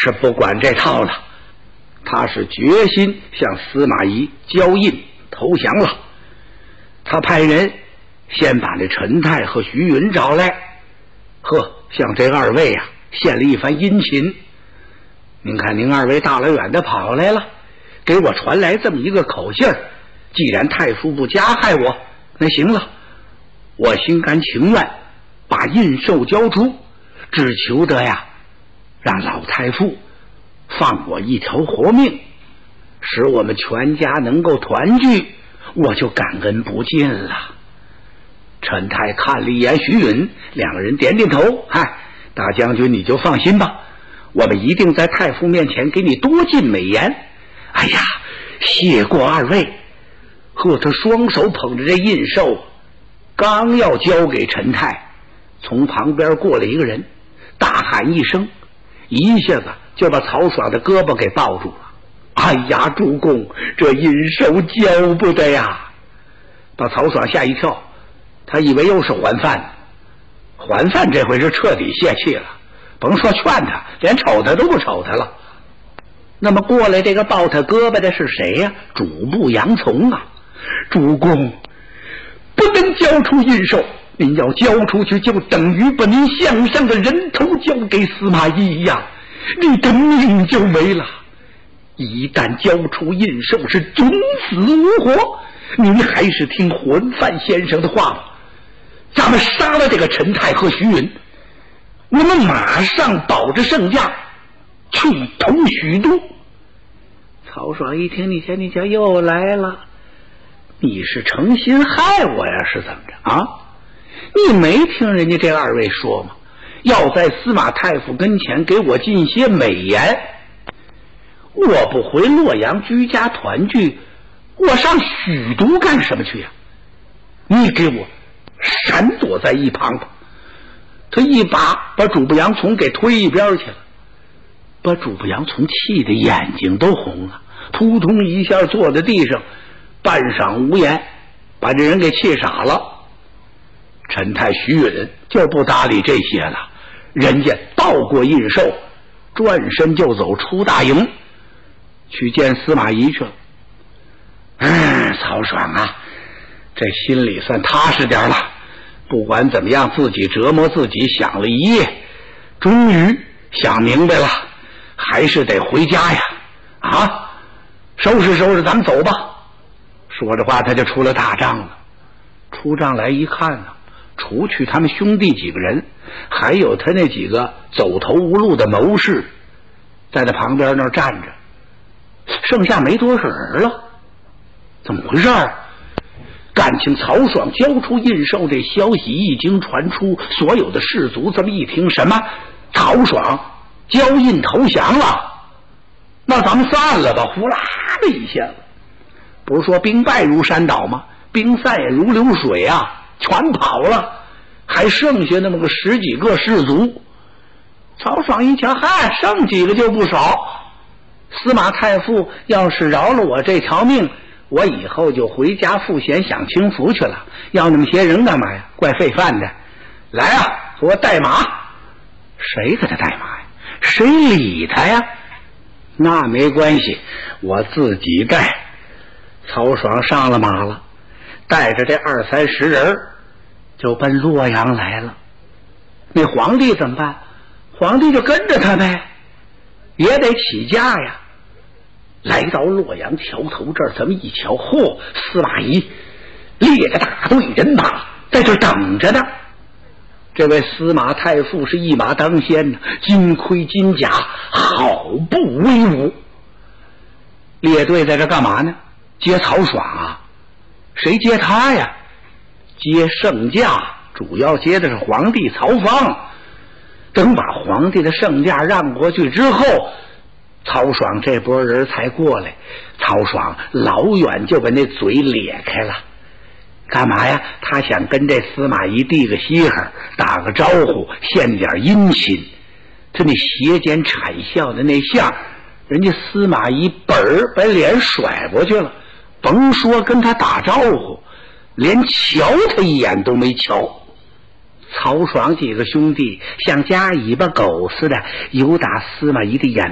是不管这套了，他是决心向司马懿交印投降了。他派人先把这陈泰和徐允找来，向这二位献了一番殷勤。您看您二位大老远的跑来了，给我传来这么一个口信儿，既然太傅不加害我，那行了，我心甘情愿把印绶交出，只求得让老太傅放我一条活命，使我们全家能够团聚，我就感恩不尽了。陈泰看了一眼徐允，两个人点点头，大将军你就放心吧，我们一定在太傅面前给你多尽美言。哎呀，谢过二位。他双手捧着这印绶，刚要交给陈泰，从旁边过来一个人，大喊一声，一下子就把曹爽的胳膊给抱住了。哎呀，主公，这印绶交不得呀！把曹爽吓一跳，他以为又是还饭，还饭这回是彻底泄气了，甭说劝他，连瞅他都不瞅他了。那么过来这个抱他胳膊的是谁呀？主簿杨从啊！主公，不能交出印绶，您要交出去，就等于把您项上的人头交给司马懿一样，你的命就没了。一旦交出印绶，是终死无活。您还是听还范先生的话吧，咱们杀了这个陈泰和徐允，我们马上保着圣驾去投许都。曹爽一听，你瞧又来了，你是诚心害我呀，是怎么着啊？你没听人家这二位说吗？要在司马太傅跟前给我尽些美言。我不回洛阳居家团聚，我上许都干什么去呀？你给我闪躲在一旁吧。他一把主簿杨从给推一边去了，把主簿杨从气得眼睛都红了，扑通一下坐在地上，半晌无言，把这人给气傻了。陈泰徐允就不搭理这些了，人家到过印绶，转身就走出大营去见司马懿去了。曹爽啊，这心里算踏实点了，不管怎么样，自己折磨自己想了一夜，终于想明白了，还是得回家呀！收拾收拾，咱们走吧。说着话，他就出了大帐了。出帐来一看呢，除去他们兄弟几个人，还有他那几个走投无路的谋士，在他旁边那儿站着，剩下没多少人了。怎么回事？感情曹爽交出印绶这消息一经传出，所有的士卒这么一听，什么曹爽交印投降了，那咱们散了吧！呼啦的一下子，不是说兵败如山倒吗？兵散也如流水啊，全跑了，还剩下那么个十几个士卒。曹爽一瞧，剩几个就不少。司马太傅要是饶了我这条命，我以后就回家赋闲享清福去了，要那么些人干嘛呀？怪费饭的。来啊，给我带马。谁给他带马呀？谁理他呀？那没关系，我自己带。曹爽上了马了，带着这20-30人就奔洛阳来了。那皇帝怎么办？皇帝就跟着他呗，也得起驾呀。来到洛阳桥头这儿，咱们一瞧，司马懿列着大队人马在这等着呢。这位司马太傅是一马当先呢，金盔金甲，好不威武。列队在这干嘛呢？接曹爽啊。谁接他呀？接圣驾，主要接的是皇帝曹芳。等把皇帝的圣驾让过去之后，曹爽这波人才过来。曹爽老远就把那嘴咧开了，干嘛呀？他想跟这司马懿递个稀罕，打个招呼，献点殷勤。他那斜肩谄笑的那相，人家司马懿把脸甩过去了，甭说跟他打招呼，连瞧他一眼都没瞧。曹爽几个兄弟像夹尾巴狗似的，由打司马懿的眼